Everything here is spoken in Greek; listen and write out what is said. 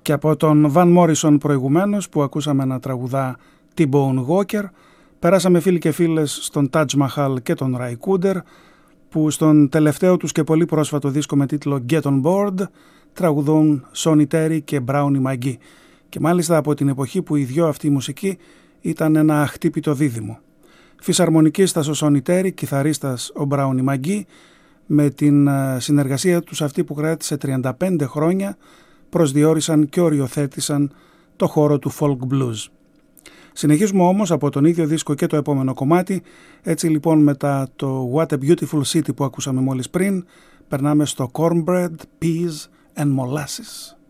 Και από τον Van Morrison προηγουμένως που ακούσαμε να τραγουδά T-Bone Walker, περάσαμε φίλοι και φίλες στον Taj Mahal και τον Ry Cooder, που στον τελευταίο τους και πολύ πρόσφατο δίσκο με τίτλο Get On Board τραγουδούν Sonny Terry και Brownie McGhee, και μάλιστα από την εποχή που οι δυο αυτοί οι μουσικοί ήταν ένα αχτύπητο δίδυμο. Φυσαρμονικίστας ο Sonny Terry, κιθαρίστας ο Brownie McGhee, με την συνεργασία τους αυτή που κράτησε 35 χρόνια προσδιορίσαν και οριοθέτησαν το χώρο του folk blues. Συνεχίζουμε όμως από τον ίδιο δίσκο και το επόμενο κομμάτι. Έτσι λοιπόν, μετά το What a Beautiful City που ακούσαμε μόλις πριν, περνάμε στο Cornbread, Peas and Molasses.